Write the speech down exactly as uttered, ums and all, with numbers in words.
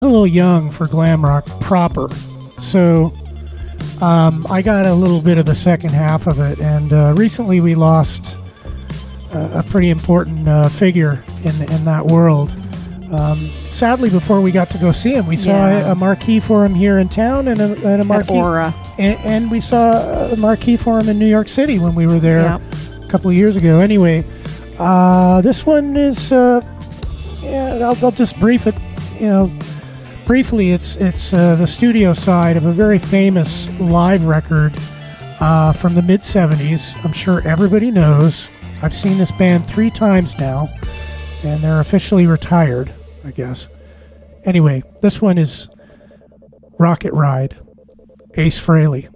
a little young for glam rock proper, so um, I got a little bit of the second half of it. And uh, recently we lost a, a pretty important uh, figure in in that world. Um, sadly, before we got to go see him, we saw Yeah. a, a marquee for him here in town, and a, and a marquee, Aura. and, and we saw a marquee for him in New York City when we were there Yep. a couple of years ago. Anyway, uh, this one is, uh, yeah, I'll, I'll just brief it, you know, briefly. It's it's uh, the studio side of a very famous live record uh, from the mid seventies. I'm sure everybody knows. I've seen this band three times now, and they're officially retired, I guess. Anyway, this one is Rocket Ride, Ace Frehley.